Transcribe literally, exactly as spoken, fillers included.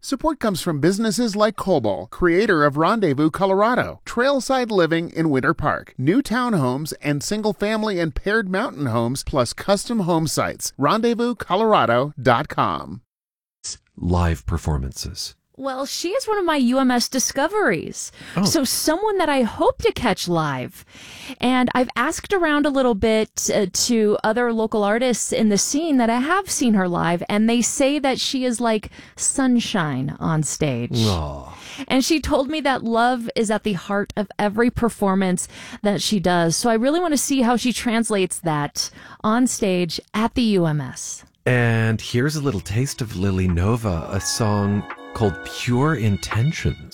Support comes from businesses like Cobol, creator of Rendezvous, Colorado, Trailside Living in Winter Park, new townhomes and single-family and paired mountain homes, plus custom home sites. rendezvous colorado dot com. Live performances. Well, she is one of my U M S discoveries. Oh. So someone that I hope to catch live. And I've asked around a little bit uh, to other local artists in the scene that I have seen her live, and they say that she is like sunshine on stage. Aw. And she told me that love is at the heart of every performance that she does. So I really want to see how she translates that on stage at the U M S. And here's a little taste of Lily Nova, a song called Pure Intentions.